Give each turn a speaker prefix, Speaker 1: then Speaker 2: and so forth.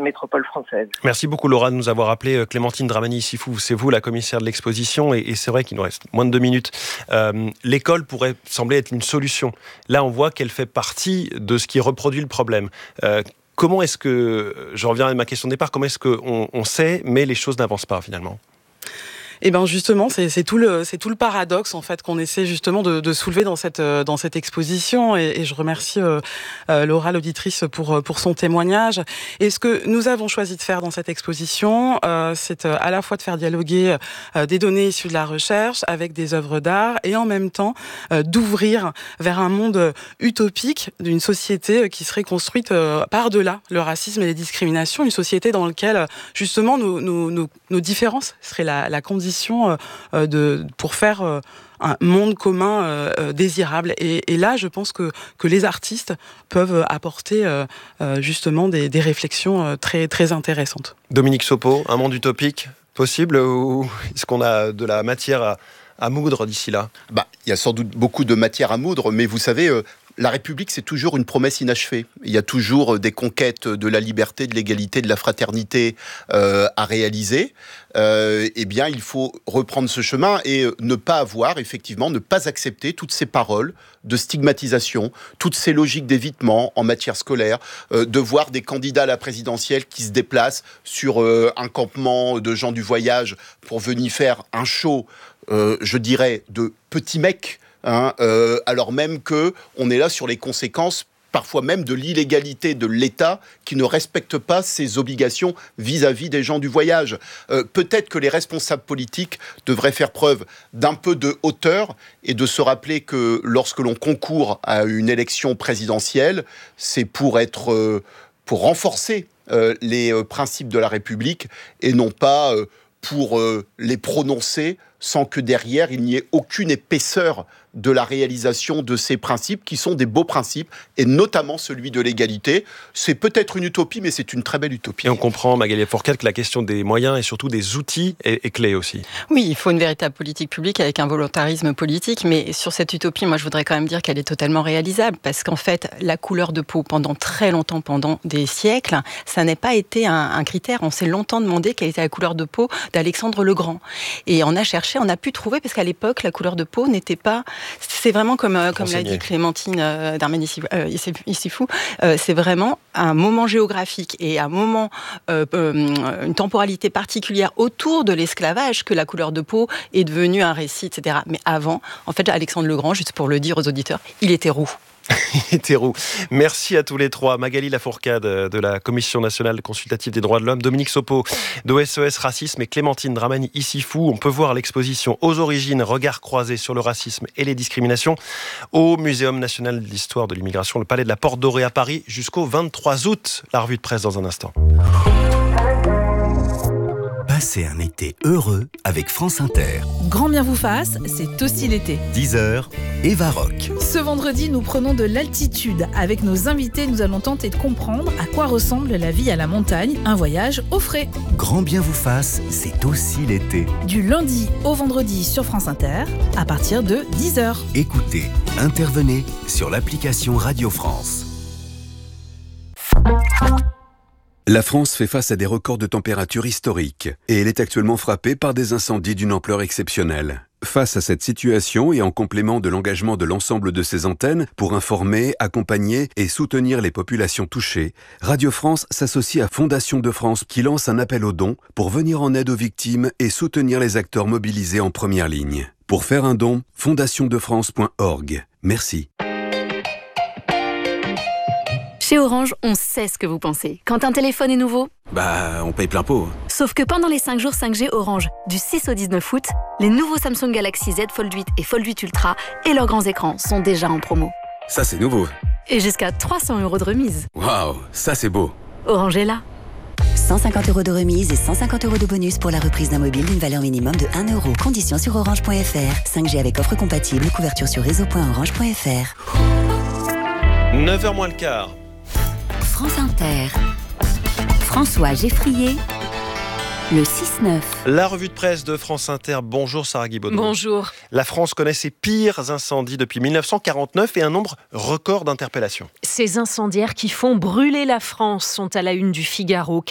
Speaker 1: métropole française.
Speaker 2: Merci beaucoup Laura de nous avoir appelé. Clémentine Dramani-Issifou, c'est vous la commissaire de l'exposition et c'est vrai qu'il nous reste moins de 2 minutes. L'école pourrait sembler être une solution. Là on voit qu'elle fait partie de ce qui reproduit le problème. Comment est-ce que, je reviens à ma question de départ, comment est-ce qu'on sait mais les choses n'avancent pas finalement ?
Speaker 3: Et bien justement, c'est tout le paradoxe en fait qu'on essaie justement de soulever dans cette exposition. Et je remercie Laura, l'auditrice, pour son témoignage. Et ce que nous avons choisi de faire dans cette exposition, c'est à la fois de faire dialoguer des données issues de la recherche avec des œuvres d'art et en même temps d'ouvrir vers un monde utopique d'une société qui serait construite par-delà le racisme et les discriminations, une société dans laquelle justement nos différences seraient la condition pour faire un monde commun désirable. Et là, je pense que les artistes peuvent apporter justement des réflexions très, très intéressantes.
Speaker 2: Dominique Sopo, un monde utopique possible ou est-ce qu'on a de la matière à moudre d'ici là ?
Speaker 4: Il y a sans doute beaucoup de matière à moudre, mais vous savez... La République, c'est toujours une promesse inachevée. Il y a toujours des conquêtes de la liberté, de l'égalité, de la fraternité à réaliser. Eh bien, il faut reprendre ce chemin et ne pas accepter toutes ces paroles de stigmatisation, toutes ces logiques d'évitement en matière scolaire, de voir des candidats à la présidentielle qui se déplacent sur un campement de gens du voyage pour venir faire un show, je dirais, de petits mecs, alors même qu'on est là sur les conséquences parfois même de l'illégalité de l'État qui ne respecte pas ses obligations vis-à-vis des gens du voyage. Peut-être que les responsables politiques devraient faire preuve d'un peu de hauteur et de se rappeler que lorsque l'on concourt à une élection présidentielle, c'est pour renforcer les principes de la République et non pas pour les prononcer sans que derrière il n'y ait aucune épaisseur de la réalisation de ces principes qui sont des beaux principes, et notamment celui de l'égalité. C'est peut-être une utopie, mais c'est une très belle utopie.
Speaker 2: Et on comprend, Magali Fourcade, que la question des moyens et surtout des outils est clé aussi.
Speaker 5: Oui, il faut une véritable politique publique avec un volontarisme politique, mais sur cette utopie, moi je voudrais quand même dire qu'elle est totalement réalisable, parce qu'en fait, la couleur de peau, pendant très longtemps, pendant des siècles, ça n'a pas été un critère. On s'est longtemps demandé quelle était la couleur de peau d'Alexandre le Grand. Et on a cherché, on a pu trouver, parce qu'à l'époque, la couleur de peau n'était pas... C'est vraiment comme l'a dit Clémentine Dramani-Issifou, c'est vraiment un moment géographique et un moment, une temporalité particulière autour de l'esclavage que la couleur de peau est devenue un récit, etc. Mais avant, en fait, Alexandre le Grand, juste pour le dire aux auditeurs, il était roux.
Speaker 2: Il était roux. Merci à tous les trois. Magali Lafourcade de la Commission nationale consultative des droits de l'homme, Dominique Sopo de SOS Racisme et Clémentine Dramani-Issifou. On peut voir l'exposition Aux origines, regards croisés sur le racisme et les discriminations au Muséum national de l'histoire de l'immigration, le Palais de la Porte Dorée à Paris jusqu'au 23 août. La revue de presse dans un instant.
Speaker 6: Passez un été heureux avec France Inter.
Speaker 7: Grand bien vous fasse, c'est aussi l'été.
Speaker 6: 10h, Eva Rock.
Speaker 7: Ce vendredi, nous prenons de l'altitude. Avec nos invités, nous allons tenter de comprendre à quoi ressemble la vie à la montagne, un voyage au frais.
Speaker 6: Grand bien vous fasse, c'est aussi l'été.
Speaker 7: Du lundi au vendredi sur France Inter, à partir de 10h.
Speaker 6: Écoutez, intervenez sur l'application Radio France. La France fait face à des records de température historiques et elle est actuellement frappée par des incendies d'une ampleur exceptionnelle. Face à cette situation et en complément de l'engagement de l'ensemble de ses antennes pour informer, accompagner et soutenir les populations touchées, Radio France s'associe à Fondation de France qui lance un appel aux dons pour venir en aide aux victimes et soutenir les acteurs mobilisés en première ligne. Pour faire un don, fondationdefrance.org. Merci.
Speaker 8: Chez Orange, on sait ce que vous pensez. Quand un téléphone est nouveau,
Speaker 6: on paye plein pot.
Speaker 8: Sauf que pendant les 5 jours 5G Orange, du 6 au 19 août, les nouveaux Samsung Galaxy Z Fold 8 et Fold 8 Ultra et leurs grands écrans sont déjà en promo.
Speaker 6: Ça, c'est nouveau.
Speaker 8: Et jusqu'à 300 € de remise.
Speaker 6: Waouh, ça c'est beau.
Speaker 8: Orange est là.
Speaker 9: 150 € de remise et 150 € de bonus pour la reprise d'un mobile d'une valeur minimum de 1 €. Conditions sur orange.fr. 5G avec offre compatible. Couverture sur réseau.orange.fr.
Speaker 2: 9h moins le quart.
Speaker 9: France Inter. François Geffrier. Le 6-9.
Speaker 2: La revue de presse de France Inter. Bonjour Sarah Guibaudot.
Speaker 5: Bonjour.
Speaker 2: La France connaît ses pires incendies depuis 1949 et un nombre record d'interpellations.
Speaker 10: Ces incendiaires qui font brûler la France sont à la une du Figaro.